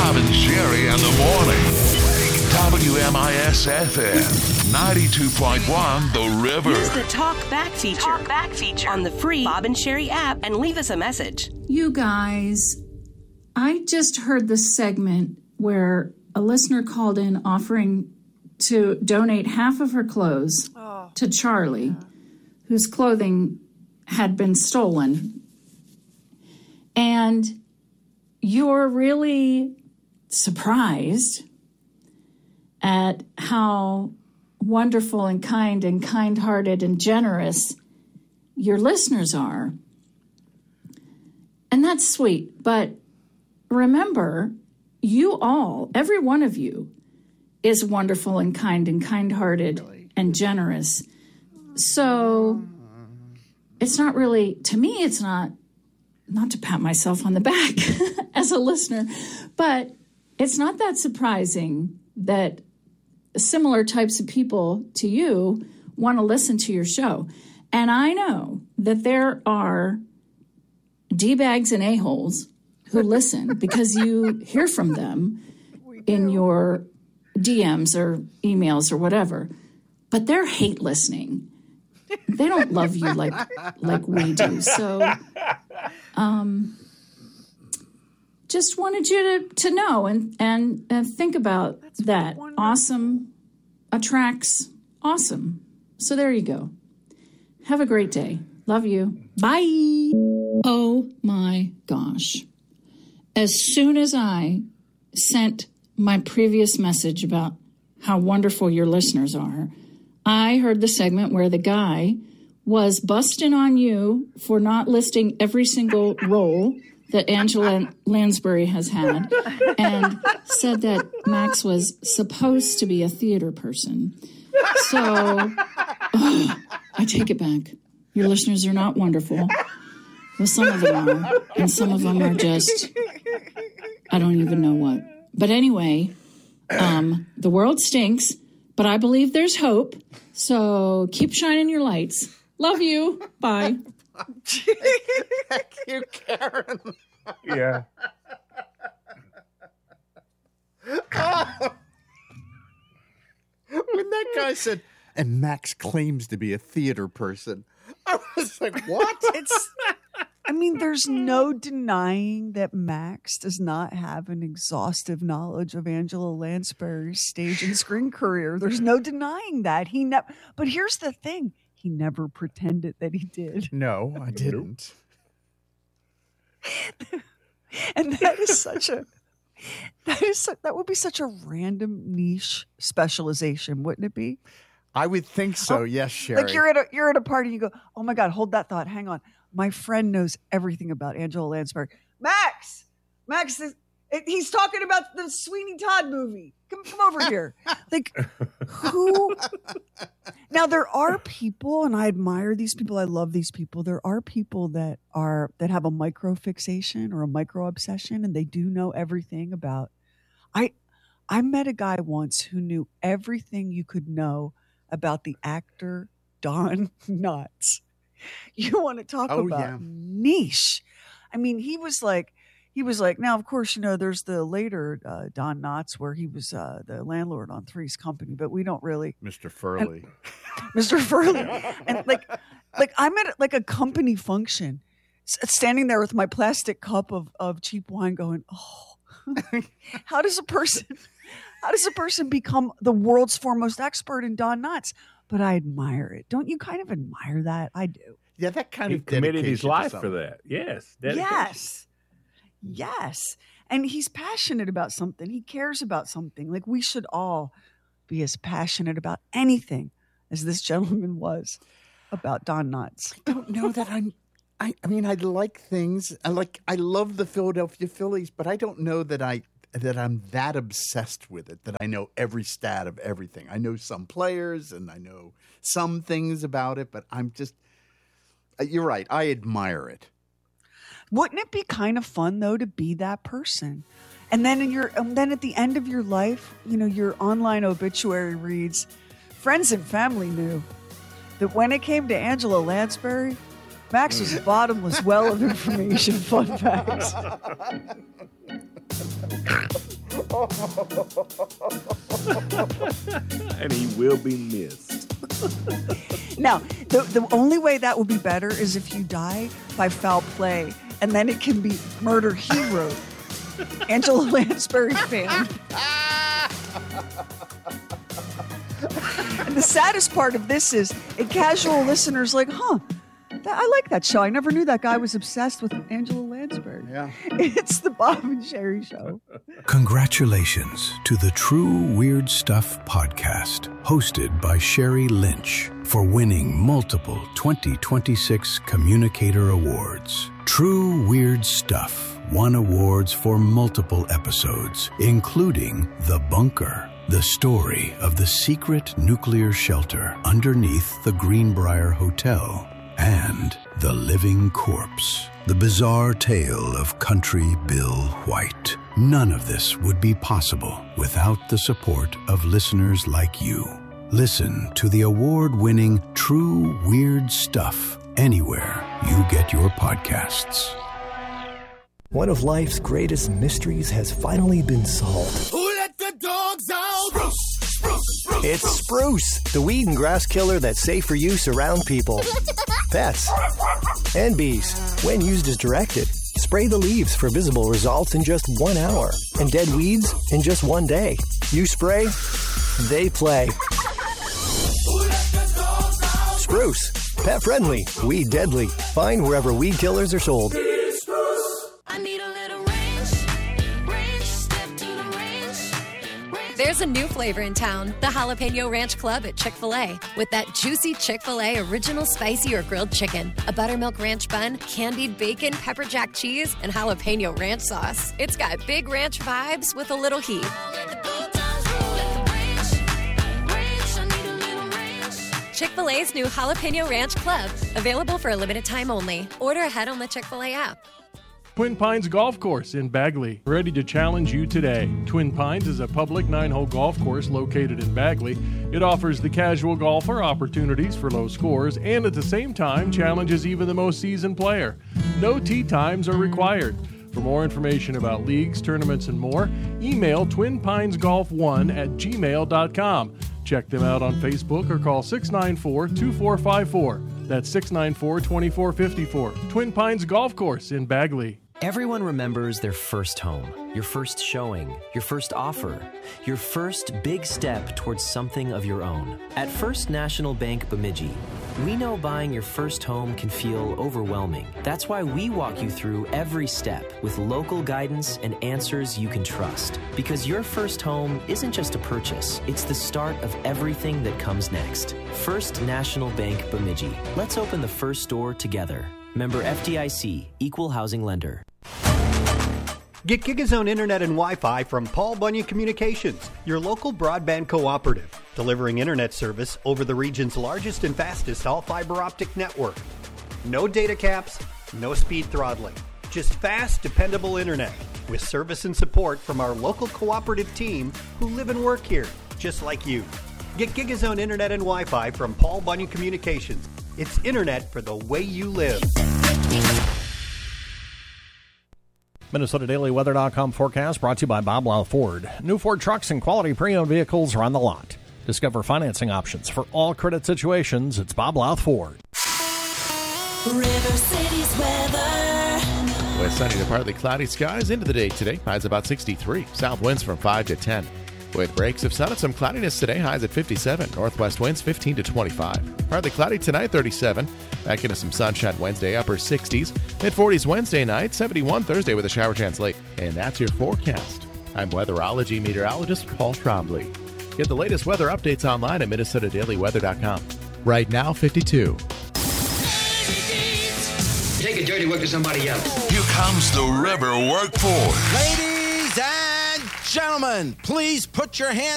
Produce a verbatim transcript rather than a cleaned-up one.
Bob and Sherry in the morning. W M I S F M ninety-two point one The River. Use the Talk Back feature. Talk Back feature on the free Bob and Sherry app and leave us a message. You guys, I just heard this segment where a listener called in offering to donate half of her clothes oh, to Charlie, yeah. whose clothing had been stolen. And you're really surprised at how wonderful and kind and kind-hearted and generous your listeners are. And that's sweet. But remember, you all, every one of you, is wonderful and kind and kind-hearted really? and generous. So it's not really, to me, it's not, not to pat myself on the back as a listener, but it's not that surprising that similar types of people to you want to listen to your show. And I know that there are D-bags and a-holes who listen because you hear from them in your D Ms or emails or whatever. But they're hate listening. They don't love you like like we do. So um, just wanted you to, to know and, and, and think about That's that. Wonderful. Awesome attracts awesome. So there you go. Have a great day. Love you. Bye. Oh my gosh. As soon as I sent my previous message about how wonderful your listeners are, I heard the segment where the guy was busting on you for not listing every single role that Angela Lansbury has had and said that Max was supposed to be a theater person. So, oh, I take it back. Your listeners are not wonderful. Well, some of them are, and some of them are just, I don't even know what. But anyway, um, the world stinks, but I believe there's hope. So keep shining your lights. Love you. Bye. Thank you, Karen. Yeah. Oh. When that guy said, and Max claims to be a theater person, I was like, what? It's, I mean, there's no denying that Max does not have an exhaustive knowledge of Angela Lansbury's stage and screen career. There's no denying that. He never, but here's the thing. He never pretended that he did. No, I didn't. And that is such a that is su- that would be such a random niche specialization, wouldn't it be? I would think so. Oh, yes, Sherry. Like you're at a you're at a party and you go, "Oh my God, hold that thought. Hang on. My friend knows everything about Angela Lansbury." Max, Max, is, he's talking about the Sweeney Todd movie. Come, come over here. Like, who? Now, there are people, and I admire these people. I love these people. There are people that are that have a micro fixation or a micro obsession, and they do know everything about. I, I met a guy once who knew everything you could know about the actor Don Knotts. You want to talk oh, about yeah. niche? I mean, he was like. He was like, now, of course, you know, there's the later uh, Don Knotts where he was uh, the landlord on Three's Company, but we don't really. Mister Furley. And, Mister Furley. And like, like I'm at like a company function, standing there with my plastic cup of, of cheap wine going, oh, how does a person, how does a person become the world's foremost expert in Don Knotts? But I admire it. Don't you kind of admire that? I do. Yeah, that kind he of committed his life for for that. Yes. Dedication. Yes. Yes. And he's passionate about something. He cares about something. Like we should all be as passionate about anything as this gentleman was about Don Knotts. I don't know that I'm, I, I mean, I like things. I like, I love the Philadelphia Phillies, but I don't know that I, that I'm that obsessed with it, that I know every stat of everything. I know some players and I know some things about it, but I'm just, you're right. I admire it. Wouldn't it be kind of fun though to be that person? And then in your, and then at the end of your life, you know, your online obituary reads, friends and family knew that when it came to Angela Lansbury, Max was a bottomless well of information. Fun facts. And he will be missed. Now, the, the only way that would be better is if you die by foul play, and then it can be murder he wrote. Angela Lansbury fan. And the saddest part of this is a casual listener's like, huh, that, I like that show. I never knew that guy was obsessed with Angela Lansbury. Yeah. It's the Bob and Sherry Show. Congratulations to the True Weird Stuff podcast, hosted by Sherry Lynch, for winning multiple twenty twenty-six Communicator Awards. True Weird Stuff won awards for multiple episodes, including The Bunker, the story of the secret nuclear shelter underneath the Greenbrier Hotel, and The Living Corpse, the bizarre tale of Country Bill White. None of this would be possible without the support of listeners like you. Listen to the award-winning True Weird Stuff anywhere you get your podcasts. One of life's greatest mysteries has finally been solved. Who let the dogs out? Spruce, spruce, spruce. It's Spruce, the weed and grass killer that's safe for use around people, pets, and bees. When used as directed, spray the leaves for visible results in just one hour, and dead weeds in just one day. You spray, they play. Spruce, pet friendly, weed deadly. Find wherever weed killers are sold. There's a new flavor in town, the Jalapeno Ranch Club at Chick-fil-A. With that juicy Chick-fil-A original spicy or grilled chicken, a buttermilk ranch bun, candied bacon, pepper jack cheese, and jalapeno ranch sauce. It's got big ranch vibes with a little heat. Chick-fil-A's new Jalapeno Ranch Club, available for a limited time only. Order ahead on the Chick-fil-A app. Twin Pines Golf Course in Bagley, ready to challenge you today. Twin Pines is a public nine-hole golf course located in Bagley. It offers the casual golfer opportunities for low scores and at the same time challenges even the most seasoned player. No tee times are required. For more information about leagues, tournaments, and more, email twin pines golf one at gmail dot com. Check them out on Facebook or call six nine four, two four five four. That's six nine four, two four five four. Twin Pines Golf Course in Bagley. Everyone remembers their first home, your first showing, your first offer, your first big step towards something of your own. At First National Bank Bemidji, we know buying your first home can feel overwhelming. That's why we walk you through every step with local guidance and answers you can trust. Because your first home isn't just a purchase, it's the start of everything that comes next. First National Bank Bemidji. Let's open the first door together. Member F D I C, Equal Housing Lender. Get GigaZone Internet and Wi-Fi from Paul Bunyan Communications, your local broadband cooperative, delivering internet service over the region's largest and fastest all-fiber optic network. No data caps, no speed throttling, just fast, dependable internet with service and support from our local cooperative team who live and work here, just like you. Get GigaZone Internet and Wi-Fi from Paul Bunyan Communications. It's internet for the way you live. Minnesota Daily Weather dot com forecast brought to you by Bob Louth Ford. New Ford trucks and quality pre-owned vehicles are on the lot. Discover financing options for all credit situations. It's Bob Louth Ford. River City's weather. With sunny to partly cloudy skies into the day today. Highs about sixty-three. South winds from five to ten. With breaks of sun and some cloudiness today, highs at fifty-seven. Northwest winds fifteen to twenty-five. Partly cloudy tonight, thirty-seven. Back into some sunshine Wednesday, upper sixties. mid-forties Wednesday night, seventy-one Thursday with a shower chance late. And that's your forecast. I'm weatherology meteorologist Paul Trombley. Get the latest weather updates online at Minnesota Daily Weather dot com. Right now, fifty-two. Take a dirty work to somebody else. Here comes the river workforce. Ladies and gentlemen, please put your hands